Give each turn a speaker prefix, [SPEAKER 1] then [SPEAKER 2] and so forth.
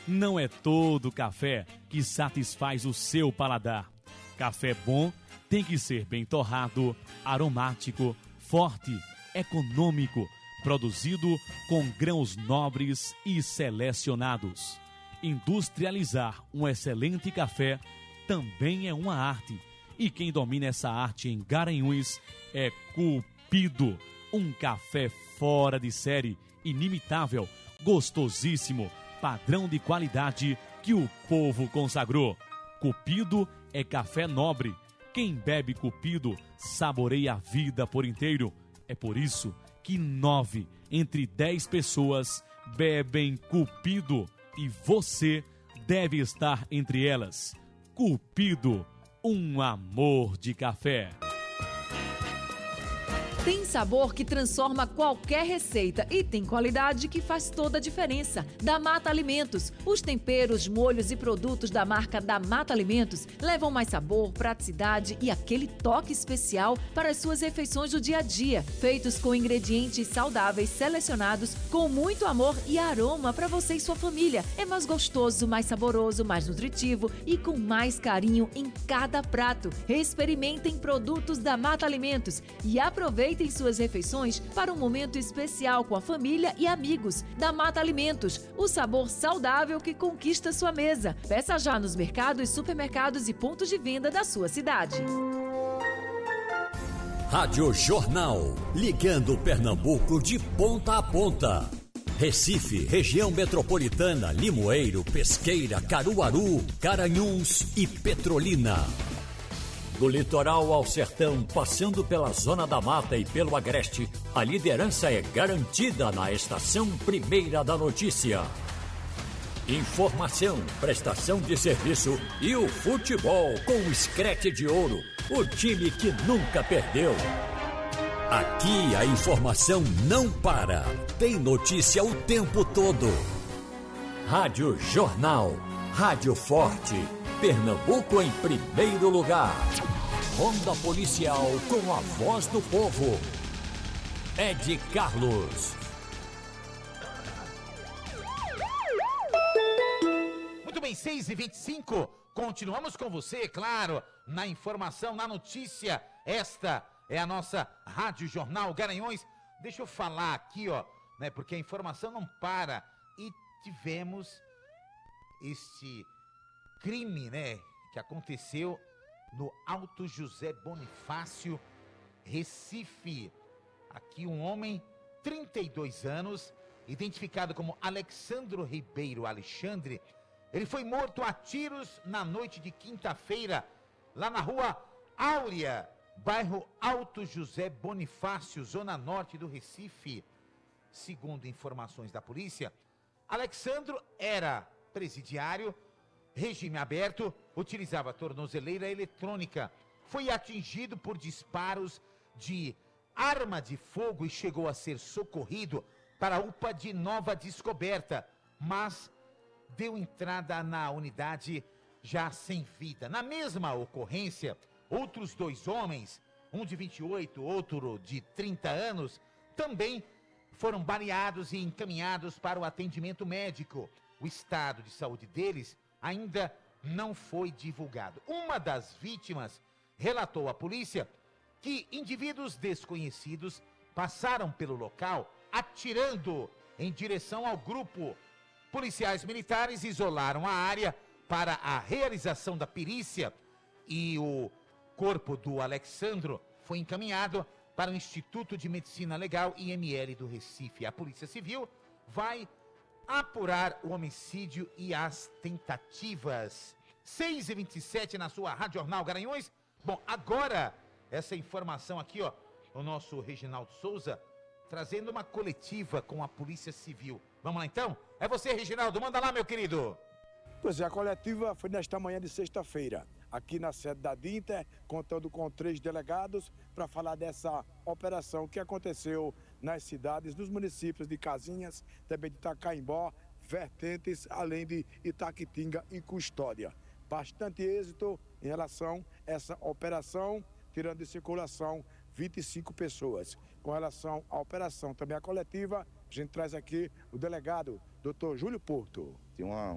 [SPEAKER 1] Não é todo café que satisfaz o seu paladar. Café bom tem que ser bem torrado, aromático, forte, econômico, produzido com grãos nobres e selecionados. Industrializar um excelente café também é uma arte. E quem domina essa arte em Garanhuns é Cupido. Um café fora de série, inimitável, gostosíssimo, padrão de qualidade que o povo consagrou. Cupido é café nobre. Quem bebe Cupido saboreia a vida por inteiro. É por isso que 9 entre 10 pessoas bebem Cupido e você deve estar entre elas. Cupido, um amor de café.
[SPEAKER 2] Tem sabor que transforma qualquer receita e tem qualidade que faz toda a diferença. Da Mata Alimentos. Os temperos, molhos e produtos da marca da Mata Alimentos levam mais sabor, praticidade e aquele toque especial para as suas refeições do dia a dia. Feitos com ingredientes saudáveis selecionados com muito amor e aroma para você e sua família. É mais gostoso, mais saboroso, mais nutritivo e com mais carinho em cada prato. Experimentem produtos da Mata Alimentos e aproveitem suas refeições para um momento especial com a família e amigos. Da Mata Alimentos, o sabor saudável que conquista sua mesa. Peça já nos mercados, supermercados e pontos de venda da sua cidade.
[SPEAKER 3] Rádio Jornal, ligando Pernambuco de ponta a ponta. Recife, região metropolitana, Limoeiro, Pesqueira, Caruaru, Garanhuns e Petrolina. Do litoral ao sertão, passando pela Zona da Mata e pelo Agreste, a liderança é garantida na Estação Primeira da Notícia. Informação, prestação de serviço e o futebol com o Screte de Ouro, o time que nunca perdeu. Aqui a informação não para, tem notícia o tempo todo. Rádio Jornal, Rádio Forte, Pernambuco em primeiro lugar. Ronda Policial com a voz do povo. Ed Carlos.
[SPEAKER 4] Muito bem, 6h25. Continuamos com você, claro, na informação, na notícia. Esta é a nossa Rádio Jornal Garanhuns. Deixa eu falar aqui, ó, né, porque a informação não para. E tivemos este crime, né, que aconteceu no Alto José Bonifácio, Recife. Aqui um homem, 32 anos, identificado como Alexandro Ribeiro Alexandre. Ele foi morto a tiros na noite de quinta-feira, lá na rua Áurea, bairro Alto José Bonifácio, zona norte do Recife. Segundo informações da polícia, Alexandro era presidiário, regime aberto, utilizava tornozeleira eletrônica. Foi atingido por disparos de arma de fogo e chegou a ser socorrido para a UPA de Nova Descoberta, mas deu entrada na unidade já sem vida. Na mesma ocorrência, outros 2 homens, um de 28, outro de 30 anos, também foram baleados e encaminhados para o atendimento médico. O estado de saúde deles ainda não foi divulgado. Uma das vítimas relatou à polícia que indivíduos desconhecidos passaram pelo local atirando em direção ao grupo. Policiais militares isolaram a área para a realização da perícia e o corpo do Alexandro foi encaminhado para o Instituto de Medicina Legal IML do Recife. A Polícia Civil vai apurar o homicídio e as tentativas. 6h27 na sua Rádio Jornal Garanhuns. Bom, agora essa informação aqui, ó, o nosso Reginaldo Souza trazendo uma coletiva com a Polícia Civil. Vamos lá então? É você, Reginaldo, manda lá, meu querido.
[SPEAKER 5] Pois é, a coletiva foi nesta manhã de sexta-feira, aqui na sede da DINTER, contando com 3 delegados para falar dessa operação que aconteceu nas cidades, nos municípios de Casinhas, também de Itacaimbó, Vertentes, além de Itaquitinga e Custódia. Bastante êxito em relação a essa operação, tirando de circulação 25 pessoas. Com relação à operação, também a coletiva, a gente traz aqui o delegado, Dr. Júlio Porto.
[SPEAKER 6] Tem uma